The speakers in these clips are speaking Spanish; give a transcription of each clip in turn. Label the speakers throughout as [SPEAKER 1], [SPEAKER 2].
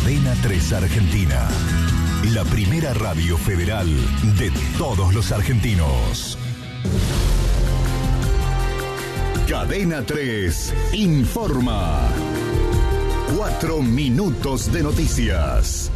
[SPEAKER 1] Cadena 3 Argentina. La primera radio federal de todos los argentinos. Cadena 3 informa. 4 minutos de noticias.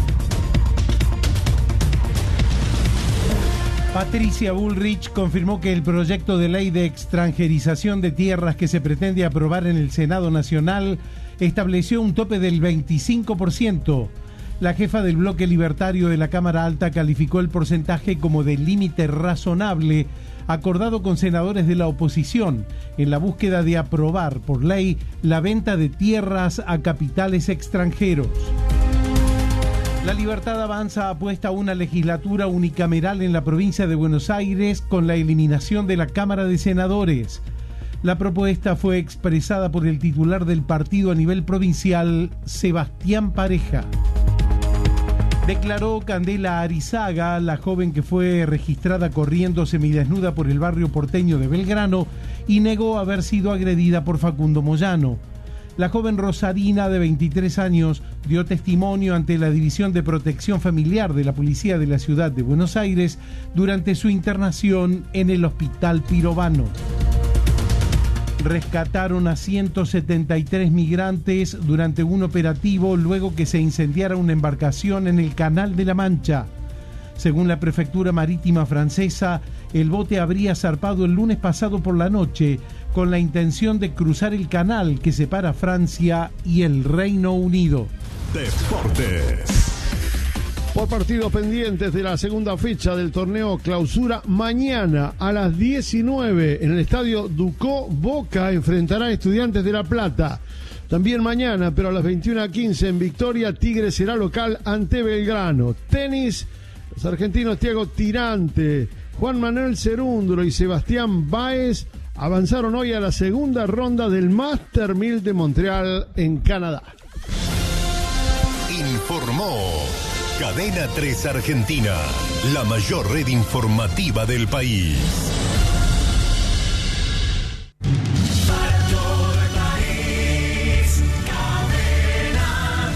[SPEAKER 2] Patricia Bullrich confirmó que el proyecto de ley de extranjerización de tierras que se pretende aprobar en el Senado Nacional estableció un tope del 25%. La jefa del bloque libertario de la Cámara Alta calificó el porcentaje como de límite razonable, acordado con senadores de la oposición, en la búsqueda de aprobar por ley la venta de tierras a capitales extranjeros. La Libertad Avanza apuesta a una legislatura unicameral en la provincia de Buenos Aires con la eliminación de la Cámara de Senadores. La propuesta fue expresada por el titular del partido a nivel provincial, Sebastián Pareja. Declaró Candela Arizaga, la joven que fue registrada corriendo semidesnuda por el barrio porteño de Belgrano, y negó haber sido agredida por Facundo Moyano. La joven rosarina de 23 años dio testimonio ante la División de Protección Familiar de la Policía de la Ciudad de Buenos Aires durante su internación en el Hospital Pirovano. Rescataron a 173 migrantes durante un operativo luego que se incendiara una embarcación en el Canal de la Mancha. Según la Prefectura Marítima francesa, el bote habría zarpado el lunes pasado por la noche con la intención de cruzar el canal que separa Francia y el Reino Unido.
[SPEAKER 1] Deportes.
[SPEAKER 3] Por partidos pendientes de la segunda fecha del torneo Clausura, mañana a las 19 en el estadio Ducó, Boca enfrentará a Estudiantes de La Plata. También mañana, pero a las 21:15 en Victoria, Tigre será local ante Belgrano. Tenis, los argentinos Thiago Tirante, Juan Manuel Cerúndolo y Sebastián Báez avanzaron hoy a la segunda ronda del Master 1000 de Montreal en Canadá.
[SPEAKER 1] Informó Cadena 3 Argentina, la mayor red informativa del país.
[SPEAKER 4] Para todo el país, Cadena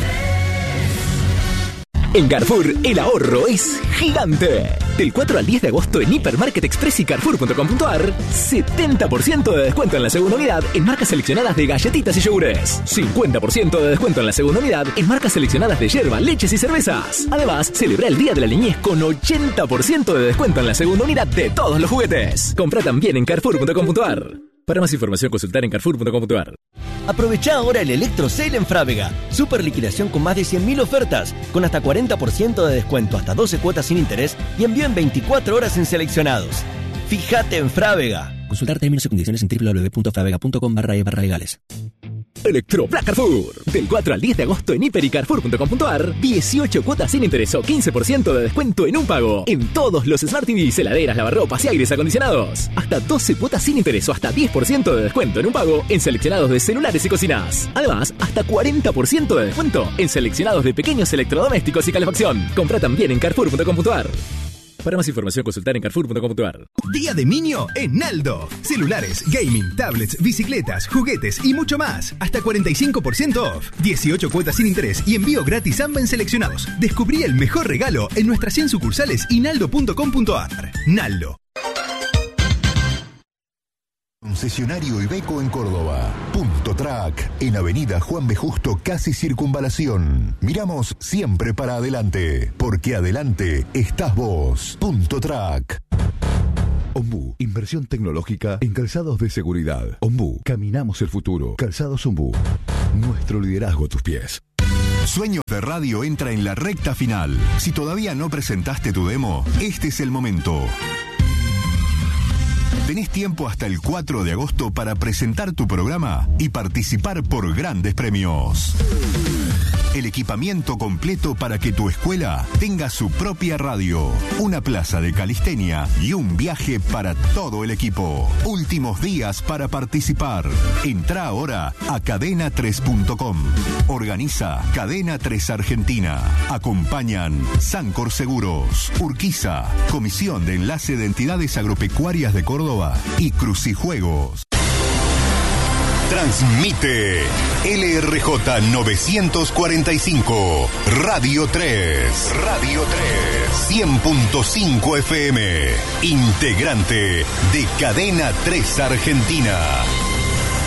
[SPEAKER 4] 3.
[SPEAKER 5] En Carrefour, el ahorro es gigante. Del 4 al 10 de agosto en Hipermarket Express y Carrefour.com.ar, 70% de descuento en la segunda unidad en marcas seleccionadas de galletitas y yogures. 50% de descuento en la segunda unidad en marcas seleccionadas de yerba, leches y cervezas. Además, celebra el Día de la Niñez con 80% de descuento en la segunda unidad de todos los juguetes. Compra también en Carrefour.com.ar. Para más información, consultar en Carrefour.com.ar.
[SPEAKER 6] Aprovechá ahora el Electro Sale en Frávega. Super liquidación con más de 100.000 ofertas, con hasta 40% de descuento, hasta 12 cuotas sin interés y envío en 24 horas en seleccionados. Fíjate en Frávega. Consultar términos y condiciones en www.fravega.com/legales.
[SPEAKER 5] Electroplac Carrefour. Del 4 al 10 de agosto en Hiper y Carrefour.com.ar, 18 cuotas sin interés o 15% de descuento en un pago. En todos los Smart TVs, heladeras, lavarropas y aires acondicionados. Hasta 12 cuotas sin interés o hasta 10% de descuento en un pago en seleccionados de celulares y cocinas. Además, hasta 40% de descuento en seleccionados de pequeños electrodomésticos y calefacción. Compra también en Carrefour.com.ar. Para más información, consultar en Carrefour.com.ar.
[SPEAKER 7] Día de Niño en Naldo. Celulares, gaming, tablets, bicicletas, juguetes y mucho más. Hasta 45% off. 18 cuotas sin interés y envío gratis AMBA en seleccionados. Descubrí el mejor regalo en nuestras 100 sucursales y naldo.com.ar. Naldo.
[SPEAKER 1] Concesionario Iveco en Córdoba. Punto Track, en Avenida Juan B. Justo, casi Circunvalación. Miramos siempre para adelante, porque adelante estás vos. Punto Track.
[SPEAKER 8] Ombú, inversión tecnológica en calzados de seguridad. Ombú, caminamos el futuro. Calzados Ombú, nuestro liderazgo a tus pies.
[SPEAKER 1] Sueños de Radio entra en la recta final. Si todavía no presentaste tu demo, este es el momento. Tenés tiempo hasta el 4 de agosto para presentar tu programa y participar por grandes premios. El equipamiento completo para que tu escuela tenga su propia radio, una plaza de calistenia y un viaje para todo el equipo. Últimos días para participar. Entrá ahora a cadena3.com. Organiza Cadena 3 Argentina. Acompañan Sancor Seguros, Urquiza, Comisión de Enlace de Entidades Agropecuarias de Córdoba y Crucijuegos. Transmite LRJ 945, Radio 3. Radio 3. 100.5 FM. Integrante de Cadena 3 Argentina.